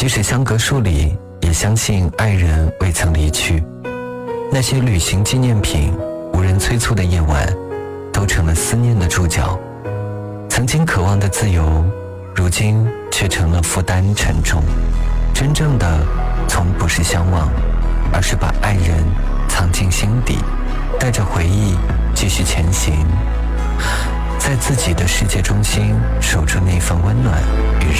即使相隔数里，也相信爱人未曾离去。那些旅行纪念品，无人催促的夜晚，都成了思念的注脚。曾经渴望的自由，如今却成了负担沉重。真正的从不是相忘，而是把爱人藏进心底，带着回忆继续前行，在自己的世界中心守住那份温暖与